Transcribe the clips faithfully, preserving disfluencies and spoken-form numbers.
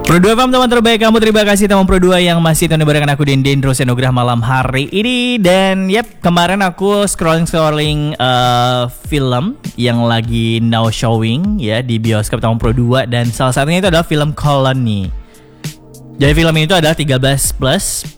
Pro dua F M teman terbaik kamu, terima kasih teman Pro dua yang masih tune bareng aku Dendin Rose Nugrah malam hari ini. Dan yep, kemarin aku scrolling-scrolling uh, film yang lagi now showing ya di bioskop teman Pro dua, dan salah satunya itu adalah film Colony. Jadi film ini itu adalah tiga belas plus.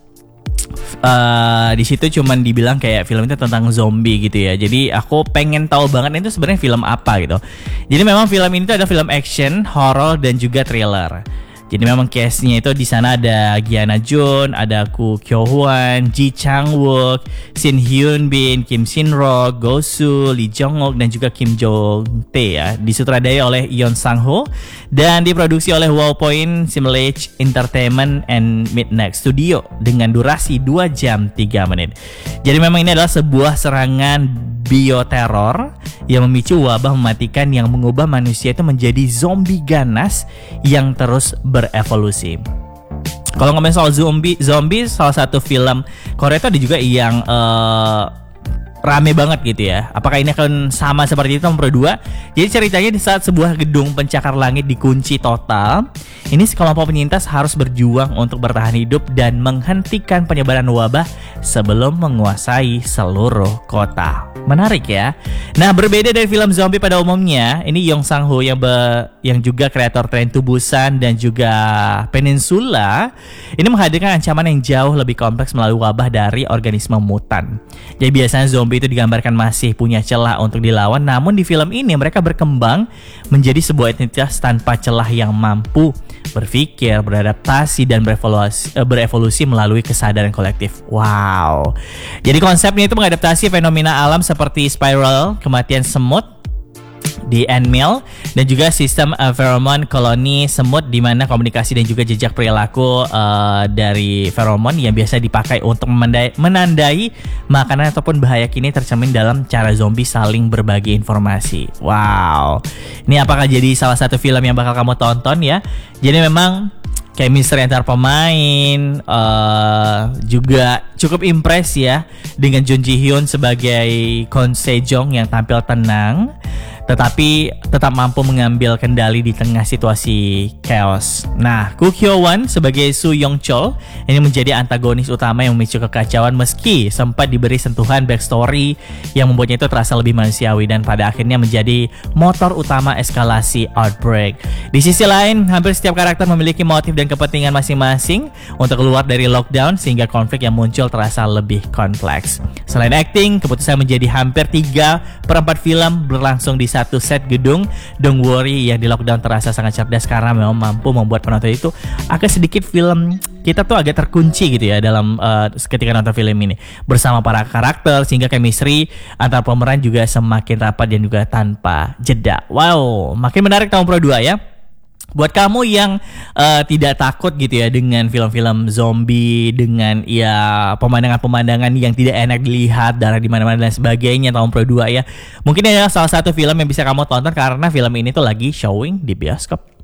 Uh, di situ cuman dibilang kayak film itu tentang zombie gitu ya. Jadi aku pengen tahu banget itu sebenarnya film apa gitu. Jadi memang film ini tuh ada film action, horror dan juga thriller. Jadi memang cast-nya itu di sana ada Giana Jun, ada Koo Kyo Hwan, Ji Chang Wook, Shin Hyun Bin, Kim Shin Rok, Go Soo, Lee Jong Ok dan juga Kim Jong Tae ya. Disutradai oleh Yeon Sang Ho dan diproduksi oleh Wow Point Simulate Entertainment and Midnight Studio dengan durasi dua jam tiga menit. Jadi memang ini adalah sebuah serangan bioteror yang memicu wabah mematikan yang mengubah manusia itu menjadi zombie ganas yang terus berevolusi. Kalau ngomongin soal zombie, zombie salah satu film Korea itu ada juga yang uh, rame banget gitu ya. Apakah ini akan sama seperti itu nomor dua? Jadi ceritanya di saat sebuah gedung pencakar langit dikunci total, ini sekelompok penyintas harus berjuang untuk bertahan hidup dan menghentikan penyebaran wabah sebelum menguasai seluruh kota. Menarik ya. Nah, berbeda dari film zombie pada umumnya, ini Yeon Sang Ho yang be, yang juga kreator Train to Busan dan juga Peninsula, ini menghadirkan ancaman yang jauh lebih kompleks melalui wabah dari organisme mutan. Jadi biasanya zombie itu digambarkan masih punya celah untuk dilawan, namun di film ini mereka berkembang menjadi sebuah entitas tanpa celah yang mampu berpikir, beradaptasi dan berevolusi, berevolusi melalui kesadaran kolektif. Wow. Jadi konsepnya itu mengadaptasi fenomena alam seperti spiral, kematian semut di Antmill dan juga sistem uh, pheromone koloni semut di mana komunikasi dan juga jejak perilaku uh, dari pheromone yang biasa dipakai untuk menandai, menandai makanan ataupun bahaya kini tercermin dalam cara zombie saling berbagi informasi. Wow. Ini apakah jadi salah satu film yang bakal kamu tonton ya? Jadi memang chemistry antar pemain uh, juga cukup impress ya, dengan Jun Ji Hyun sebagai Kwon Sejong yang tampil tenang tetapi tetap mampu mengambil kendali di tengah situasi chaos. Nah, Koo Kyo Hwan sebagai Soo Young Chol ini menjadi antagonis utama yang memicu kekacauan meski sempat diberi sentuhan backstory yang membuatnya itu terasa lebih manusiawi dan pada akhirnya menjadi motor utama eskalasi outbreak. Di sisi lain, hampir setiap karakter memiliki motif dan kepentingan masing-masing untuk keluar dari lockdown sehingga konflik yang muncul terasa lebih kompleks. Selain acting, keputusan menjadi hampir tiga per empat film berlangsung di satu set gedung Don't Worry yang di lockdown terasa sangat cerdas karena memang mampu membuat penonton itu agak sedikit film kita tuh agak terkunci gitu ya dalam uh, ketika nonton film ini bersama para karakter sehingga chemistry antar pemeran juga semakin rapat dan juga tanpa jeda. Wow, makin menarik tahun Pro dua ya. Buat kamu yang uh, tidak takut gitu ya dengan film-film zombie, dengan ya pemandangan-pemandangan yang tidak enak dilihat, darah di mana-mana dan sebagainya tahun Pro dua ya. Mungkin ini adalah salah satu film yang bisa kamu tonton karena film ini tuh lagi showing di bioskop.